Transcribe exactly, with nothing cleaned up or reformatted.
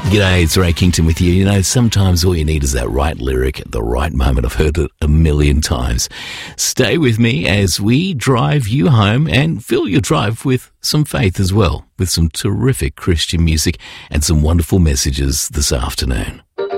G'day, it's Ray Kington with you. You know, sometimes all you need is that right lyric at the right moment. I've heard it a million times. Stay with me as we drive you home and fill your drive with some faith as well, with some terrific Christian music and some wonderful messages this afternoon.